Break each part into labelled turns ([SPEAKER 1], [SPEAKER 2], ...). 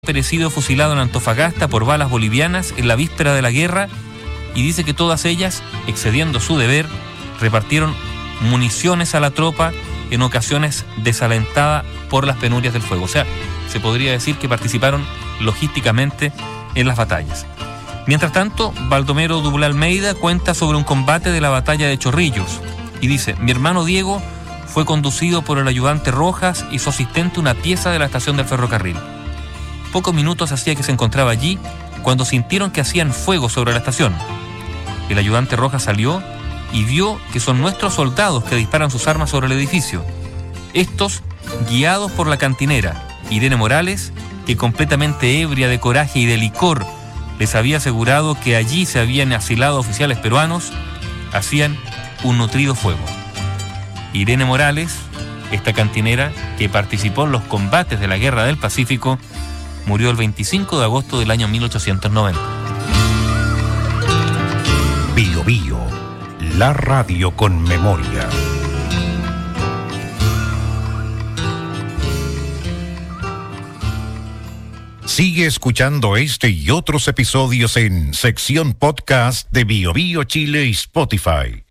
[SPEAKER 1] perecido fusilado en Antofagasta por balas bolivianas en la víspera de la guerra, y dice que todas ellas, excediendo su deber, repartieron municiones a la tropa, en ocasiones desalentada por las penurias del fuego. O sea, se podría decir que participaron logísticamente en las batallas. Mientras tanto, Baldomero Dublá Almeida cuenta sobre un combate de la batalla de Chorrillos y dice: mi hermano Diego fue conducido por el ayudante Rojas y su asistente una pieza de la estación del ferrocarril. Pocos minutos hacía que se encontraba allí cuando sintieron que hacían fuego sobre la estación. El ayudante Rojas salió y vio que son nuestros soldados que disparan sus armas sobre el edificio. Estos, guiados por la cantinera Irene Morales, que completamente ebria de coraje y de licor les había asegurado que allí se habían asilado oficiales peruanos, hacían un nutrido fuego. Irene Morales, esta cantinera que participó en los combates de la Guerra del Pacífico, murió el 25 de agosto del año 1890.
[SPEAKER 2] Bio Bio, la radio con memoria. Sigue escuchando este y otros episodios en sección podcast de Bio Bio Chile y Spotify.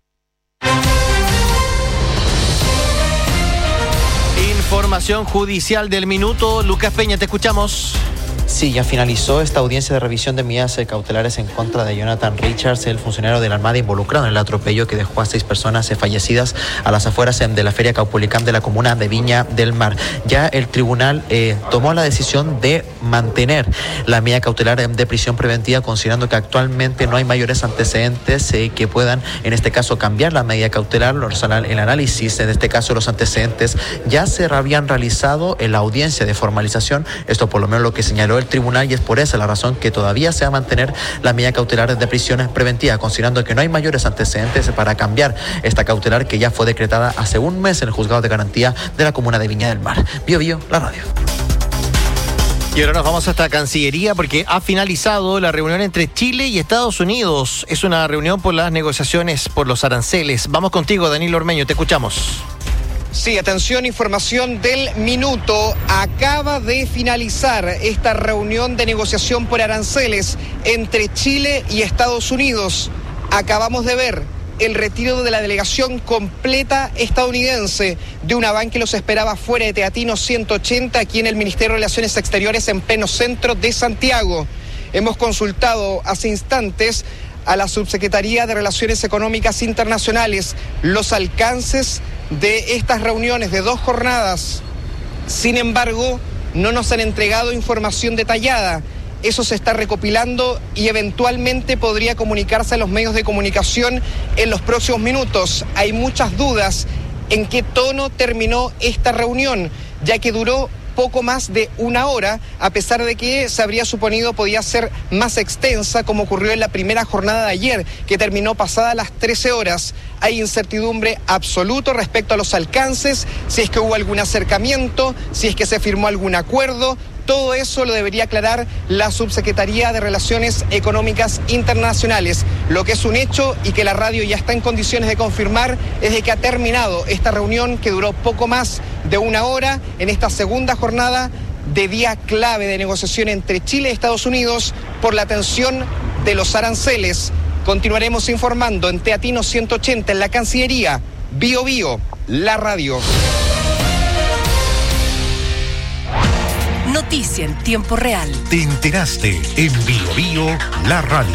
[SPEAKER 3] Información judicial del minuto. Lucas Peña, te escuchamos.
[SPEAKER 4] Sí, ya finalizó esta audiencia de revisión de medidas cautelares en contra de Jonathan Richards, el funcionario de la Armada involucrado en el atropello que dejó a 6 personas fallecidas a las afueras de la Feria Caupolicán de la comuna de Viña del Mar. Ya el tribunal tomó la decisión de mantener la medida cautelar de prisión preventiva, considerando que actualmente no hay mayores antecedentes que puedan, en este caso, cambiar la medida cautelar. El análisis, en este caso, los antecedentes ya se habían realizado en la audiencia de formalización. Esto por lo menos lo que señaló el tribunal, y es por esa la razón que todavía se va a mantener la medida cautelar de prisión preventiva, considerando que no hay mayores antecedentes para cambiar esta cautelar que ya fue decretada hace un mes en el juzgado de garantía de la comuna de Viña del Mar. Bio Bio, la radio.
[SPEAKER 3] Y ahora nos vamos hasta Cancillería porque ha finalizado la reunión entre Chile y Estados Unidos. Es una reunión por las negociaciones por los aranceles. Vamos contigo, Danilo Ormeño, te escuchamos.
[SPEAKER 5] Sí, atención, información del minuto. Acaba de finalizar esta reunión de negociación por aranceles entre Chile y Estados Unidos. Acabamos de ver el retiro de la delegación completa estadounidense de una van que los esperaba fuera de Teatino 180, aquí en el Ministerio de Relaciones Exteriores, en pleno centro de Santiago. Hemos consultado hace instantes a la Subsecretaría de Relaciones Económicas Internacionales los alcances de estas reuniones de 2 jornadas. Sin embargo, no nos han entregado información detallada. Eso se está recopilando y eventualmente podría comunicarse a los medios de comunicación en los próximos minutos. Hay muchas dudas en qué tono terminó esta reunión, ya que duró poco más de 1 hora, a pesar de que se habría suponido podía ser más extensa, como ocurrió en la primera jornada de ayer, que terminó pasada las 13 horas. Hay incertidumbre absoluta respecto a los alcances, si es que hubo algún acercamiento, si es que se firmó algún acuerdo. Todo eso lo debería aclarar la Subsecretaría de Relaciones Económicas Internacionales. Lo que es un hecho y que la radio ya está en condiciones de confirmar es de que ha terminado esta reunión que duró poco más de 1 hora en esta segunda jornada de día clave de negociación entre Chile y Estados Unidos por la atención de los aranceles. Continuaremos informando en Teatino 180 en la Cancillería. Bio Bio, la radio.
[SPEAKER 6] Noticia en tiempo real.
[SPEAKER 2] Te enteraste en Bio Bio, la radio.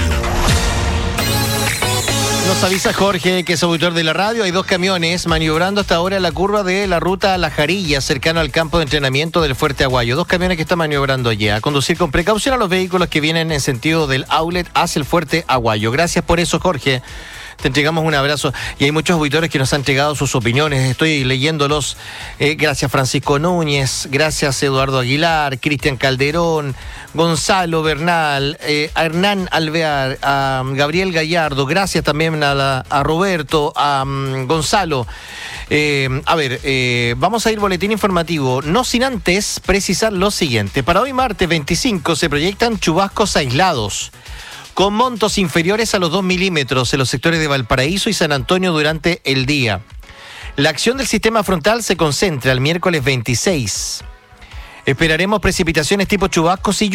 [SPEAKER 3] Nos avisa Jorge, que es auditor de la radio. Hay 2 camiones maniobrando hasta ahora en la curva de la ruta La Jarilla, cercano al campo de entrenamiento del Fuerte Aguayo. 2 camiones que están maniobrando allí. A conducir con precaución a los vehículos que vienen en sentido del outlet hacia el Fuerte Aguayo. Gracias por eso, Jorge. Te entregamos un abrazo. Y hay muchos auditores que nos han entregado sus opiniones. Estoy leyéndolos. Gracias Francisco Núñez, gracias Eduardo Aguilar, Cristian Calderón, Gonzalo Bernal, a Hernán Alvear, a Gabriel Gallardo. Gracias también a Roberto, a Gonzalo. Vamos a ir boletín informativo. No sin antes precisar lo siguiente. Para hoy martes 25 se proyectan chubascos aislados con montos inferiores a los 2 milímetros en los sectores de Valparaíso y San Antonio durante el día. La acción del sistema frontal se concentra el miércoles 26. Esperaremos precipitaciones tipo chubascos y